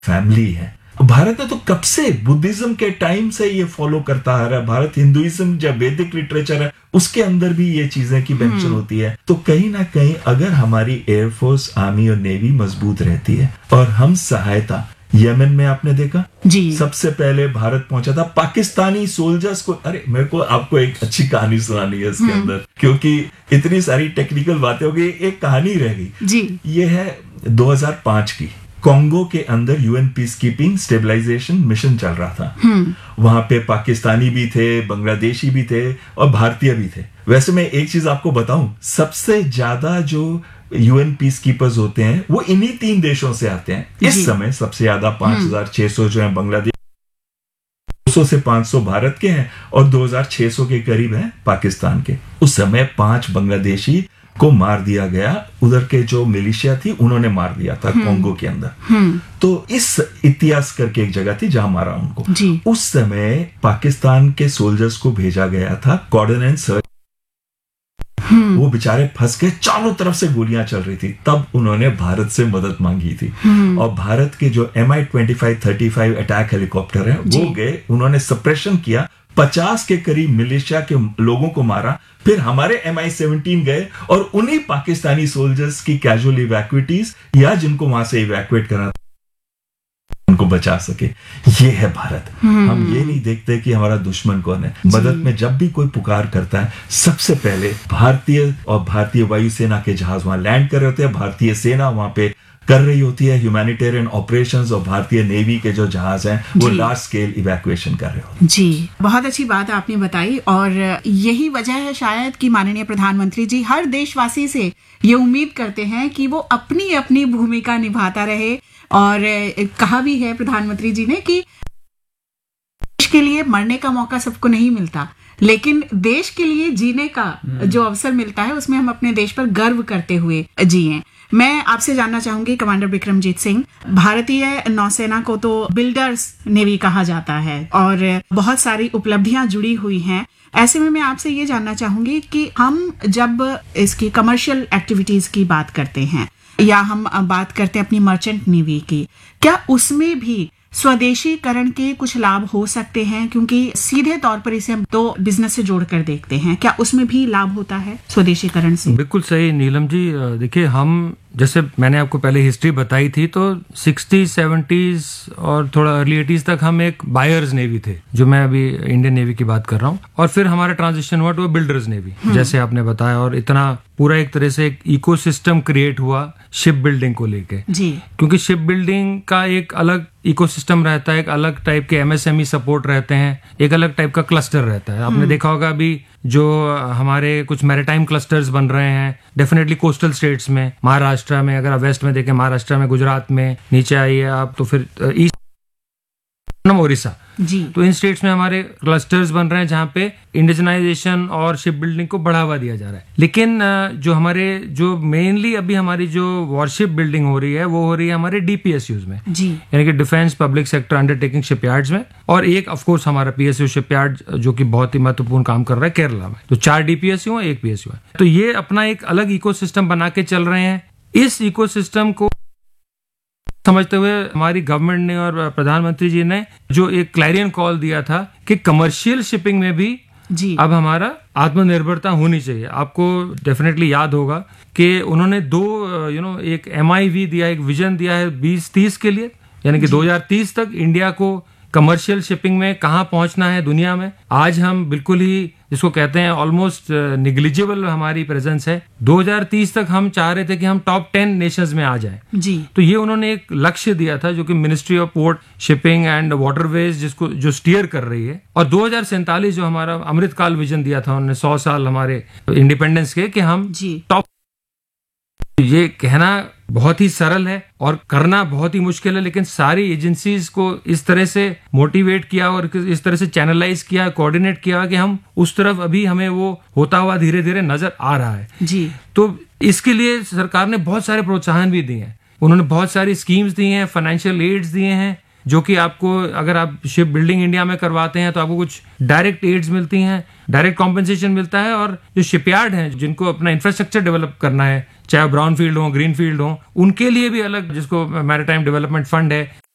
Family है। भारत ने तो कब से बुद्धिज्म के टाइम से ये फॉलो करता आ रहा है। भारत हिंदुइज्म जब वैदिक लिटरेचर है उसके अंदर भी ये चीजें की मेंशन होती है। तो कहीं ना कहीं अगर हमारी एयरफोर्स, आर्मी और नेवी मजबूत रहती है और हम सहायता, यमन में आपने देखा जी, सबसे पहले भारत पहुंचा था पाकिस्तानी सोल्जर्स को। अरे मेरे को आपको एक अच्छी कहानी सुनानी है इसके अंदर, क्योंकि इतनी सारी टेक्निकल बातें हो गई, एक कहानी रह गई जी। ये है 2005 की। कॉन्गो के अंदर UN peace keeping stabilization mission चल रहा था। वहां पे पाकिस्तानी भी थे, बांग्लादेशी भी थे और भारतीय भी थे। वैसे मैं एक चीज आपको बताऊं, सबसे ज्यादा जो यूएन पीस कीपर्स होते हैं वो इन्हीं 3 देशों से आते हैं। इस समय सबसे ज्यादा 5600 जो है बांग्लादेश, 200 से 500 भारत के हैं और 2600 के करीब हैं पाकिस्तान के। उस समय 5 बांग्लादेशी को मार दिया गया, उधर के जो मिलिशिया थी उन्होंने मार दिया था कॉन्गो के अंदर। तो इस इतिहास करके एक जगह थी जहां मारा उनको। उस समय पाकिस्तान के सोल्जर्स को भेजा गया था कॉर्डन एंड सर्च। वो बेचारे फंस गए, चारों तरफ से गोलियां चल रही थी। तब उन्होंने भारत से मदद मांगी थी और भारत के जो MI-25-35 अटैक हेलीकॉप्टर है वो गए, उन्होंने सप्रेशन किया, 50 के करीब मिलिशिया के लोगों को मारा। फिर हमारे MI-17 गए और उन्हीं पाकिस्तानी सोल्जर्स की कैजुअल इवैक्यूटीज या जिनको वहां से इवैक्यूएट करा उनको बचा सके। ये है भारत। हम ये नहीं देखते कि हमारा दुश्मन कौन है। मदद में जब भी कोई पुकार करता है, सबसे पहले भारतीय और भारतीय वायुसेना के जहाज वहां लैंड कर रहे होते हैं, भारतीय सेना वहां पे कर रही होती है ह्यूमैनिटेरियन ऑपरेशंस और भारतीय नेवी के जो जहाज हैं वो लार्ज स्केल इवैक्यूएशन कर रहे होते हैं। जी, बहुत अच्छी बात आपने बताई और यही वजह है शायद कि माननीय प्रधानमंत्री जी हर देशवासी से ये उम्मीद करते हैं कि वो अपनी अपनी भूमिका निभाता रहे। और कहा भी है प्रधानमंत्री जी ने कि देश के लिए मरने का मौका सबको नहीं मिलता, लेकिन देश के लिए जीने का जो अवसर मिलता है उसमें हम अपने देश पर गर्व करते हुए जिए। मैं आपसे जानना चाहूंगी कमांडर बिक्रमजीत सिंह, भारतीय नौसेना को तो बिल्डर्स नेवी कहा जाता है और बहुत सारी उपलब्धियां जुड़ी हुई हैं। ऐसे में मैं आपसे ये जानना चाहूंगी कि हम जब इसकी कमर्शियल एक्टिविटीज की बात करते हैं या हम बात करते हैं अपनी मर्चेंट नेवी की, क्या उसमें भी स्वदेशीकरण के कुछ लाभ हो सकते हैं? क्योंकि सीधे तौर पर इसे हम तो बिजनेस से जोड़कर देखते हैं, क्या उसमें भी लाभ होता है स्वदेशीकरण से? बिल्कुल सही नीलम जी। देखिए, हम जैसे मैंने आपको पहले हिस्ट्री बताई थी तो 60s 70s और थोड़ा अर्ली 80s तक हम एक बायर्स नेवी थे, जो मैं अभी इंडियन नेवी की बात कर रहा हूँ, और फिर हमारा ट्रांजिशन हुआ टू बिल्डर्स नेवी जैसे आपने बताया, और इतना पूरा एक तरह से एक इकोसिस्टम क्रिएट हुआ शिप बिल्डिंग को लेके जी। क्योंकि शिप बिल्डिंग का एक अलग इकोसिस्टम रहता है, एक अलग टाइप के MSME सपोर्ट रहते हैं, एक अलग टाइप का क्लस्टर रहता है। आपने देखा होगा अभी जो हमारे कुछ मैरीटाइम क्लस्टर्स बन रहे हैं डेफिनेटली कोस्टल स्टेट्स में, महाराष्ट्र में, अगर आप वेस्ट में देखें महाराष्ट्र में, गुजरात में, नीचे आइए आप तो फिर ईस्ट ओडिशा जी। तो इन स्टेट्स में हमारे क्लस्टर्स बन रहे हैं जहाँ पे इंडिजनाइजेशन और शिप बिल्डिंग को बढ़ावा दिया जा रहा है। लेकिन जो हमारे जो मेनली अभी हमारी जो वॉरशिप बिल्डिंग हो रही है वो हो रही है हमारे DPSUs में जी, यानी कि defence public sector undertaking shipyards में, और एक ऑफ कोर्स हमारा PSU शिपयार्ड जो कि बहुत ही महत्वपूर्ण काम कर रहा है केरला में। तो 4 DPSU है, 1 PSU है। तो ये अपना एक अलग इकोसिस्टम बना के चल रहे हैं। इस इकोसिस्टम को समझते हुए हमारी गवर्नमेंट ने और प्रधानमंत्री जी ने जो एक क्लैरियन कॉल दिया था कि कमर्शियल शिपिंग में भी जी अब हमारा आत्मनिर्भरता होनी चाहिए। आपको डेफिनेटली याद होगा कि उन्होंने 2 एक MIV दिया, एक विजन दिया है 2030 के लिए, यानी कि 2030 तक इंडिया को कमर्शियल शिपिंग में कहां पहुंचना है दुनिया में। आज हम बिल्कुल ही जिसको कहते हैं ऑलमोस्ट निग्लिजिबल हमारी प्रेजेंस है। 2030 तक हम चाह रहे थे कि हम टॉप 10 नेशंस में आ जाएं जी। तो ये उन्होंने एक लक्ष्य दिया था जो कि ministry of port shipping and waterways जिसको जो स्टीयर कर रही है। और 2047 जो हमारा अमृतकाल विजन दिया था उन्होंने 100 साल हमारे इंडिपेंडेंस के, कि हम टॉप। ये कहना बहुत ही सरल है और करना बहुत ही मुश्किल है, लेकिन सारी एजेंसीज को इस तरह से मोटिवेट किया और इस तरह से चैनलाइज किया, कोऑर्डिनेट किया कि हम उस तरफ अभी हमें वो होता हुआ धीरे धीरे नजर आ रहा है जी। तो इसके लिए सरकार ने बहुत सारे प्रोत्साहन भी दिए हैं। उन्होंने बहुत सारी स्कीम्स दी हैं, फाइनेंशियल एड्स दिए हैं, जो कि आपको अगर आप शिप बिल्डिंग इंडिया में करवाते हैं तो आपको कुछ डायरेक्ट एड्स मिलती हैं, डायरेक्ट कॉम्पेंसेशन मिलता है। और जो शिपयार्ड हैं जिनको अपना इंफ्रास्ट्रक्चर डेवलप करना है, चाहे ब्राउन फील्ड हो, ग्रीन फील्ड हो, उनके लिए भी अलग जिसको मैरीटाइम डेवलपमेंट फंड है